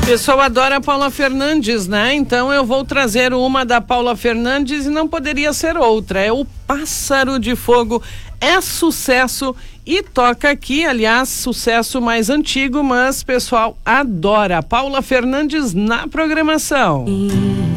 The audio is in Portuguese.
O pessoal adora a Paula Fernandes, né? Então eu vou trazer uma da Paula Fernandes e não poderia ser outra. É o Pássaro de Fogo. É sucesso e toca aqui, aliás, sucesso mais antigo, mas o pessoal adora. Paula Fernandes na programação.